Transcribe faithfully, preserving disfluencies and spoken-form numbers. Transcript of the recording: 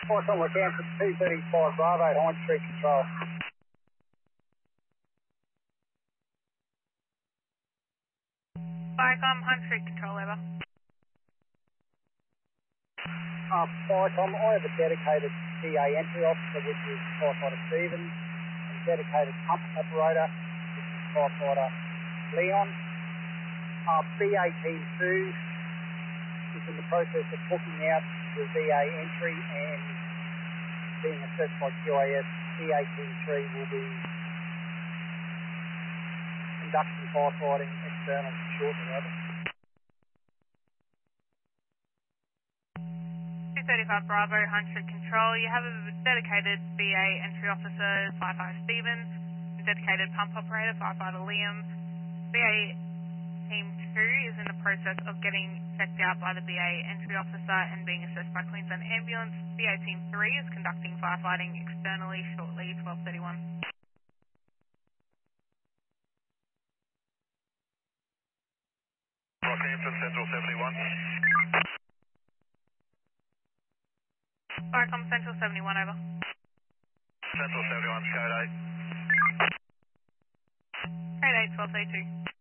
Foxtrot Lecompton two thirty-five Bravo, Hind Street Control. Firecom, Hunt Street Control, over. Uh, Firecom, I have a dedicated B A entry officer, which is Firefighter Stevens, and dedicated pump operator, which is Firefighter Leon. Uh, B A Team two is in the process of booking out the B A entry and being assessed by Q A S. B A Team three will be conducting firefighting external shortly, over. two thirty-five Bravo, Hunt Street Control. You have a dedicated B A entry officer, Firefighter Stevens, and dedicated pump operator, Firefighter Liam. B A Team two is in the process of getting checked out by the B A entry officer and being assessed by Queensland Ambulance. B A Team three is conducting firefighting externally shortly, twelve thirty-one. Rockhampton, Central seventy-one. Firecom, Central seventy-one, over. Central seventy-one, code eight. Code eight, twelve thirty-two.